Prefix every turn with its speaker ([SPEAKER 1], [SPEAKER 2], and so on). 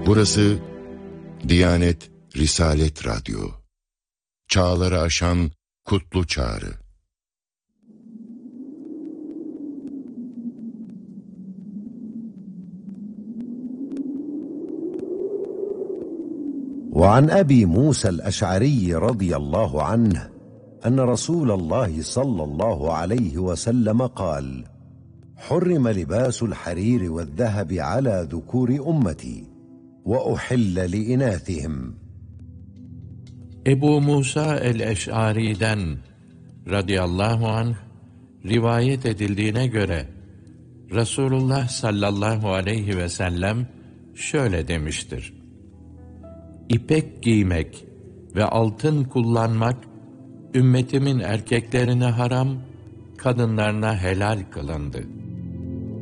[SPEAKER 1] Burası Diyanet Risalet Radyo. Çağları aşan kutlu çağrı.
[SPEAKER 2] وعن أبي موسى الأشعري رضي الله عنه أن رسول الله صلى الله عليه وسلم قال: حرم لباس الحرير والذهب على ذكور أمتي وأحل لإناثهم.
[SPEAKER 3] Ebu Musa el-Eş'ari'den radıyallahu anh rivayet edildiğine göre Resulullah sallallahu aleyhi ve sellem şöyle demiştir: İpek giymek ve altın kullanmak ümmetimin erkeklerine haram, kadınlarına helal kılındı.